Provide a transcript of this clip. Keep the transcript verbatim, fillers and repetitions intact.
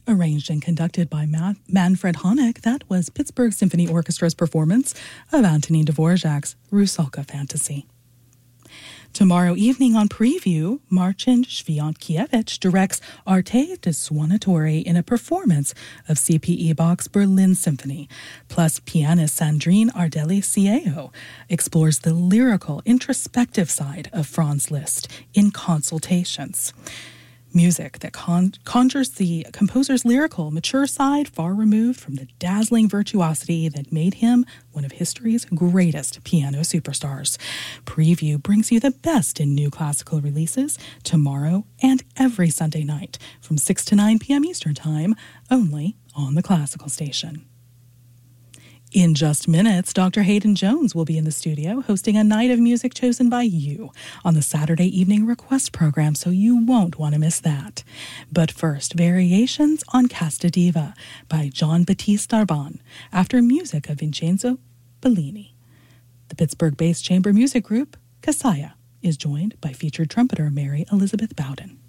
Arranged and conducted by Ma- Manfred Honeck, that was Pittsburgh Symphony Orchestra's performance of Antonin Dvorak's Rusalka Fantasy. Tomorrow evening on Preview, Marcin Świątkiewicz directs Arte de Suonatori in a performance of C P E Bach's Berlin Symphony. Plus, pianist Sandrine Ardeli-Cieo explores the lyrical, introspective side of Franz Liszt in Consultations. Music that con- conjures the composer's lyrical, mature side far removed from the dazzling virtuosity that made him one of history's greatest piano superstars. Preview brings you the best in new classical releases tomorrow and every Sunday night from six to nine p.m. Eastern Time, only on the Classical Station. In just minutes, Doctor Hayden Jones will be in the studio hosting a night of music chosen by you on the Saturday Evening Request program, so you won't want to miss that. But first, Variations on Casta Diva by John Battista Arban, after music of Vincenzo Bellini. The Pittsburgh-based chamber music group, Kasaya, is joined by featured trumpeter Mary Elizabeth Bowden.